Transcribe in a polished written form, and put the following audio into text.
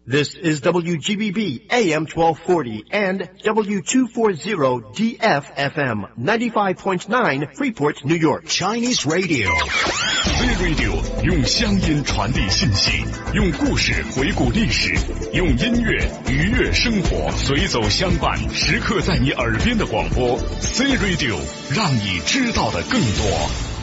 This is WGBB AM 1240 and W240 DFFM 95.9 Freeport, New York. Chinese Radio. Z-Radio 用乡音传递信息，用故事回顾历史，用音乐愉悦生活，随走相伴，时刻在你耳边的广播。Z-Radio 让你知道的更多。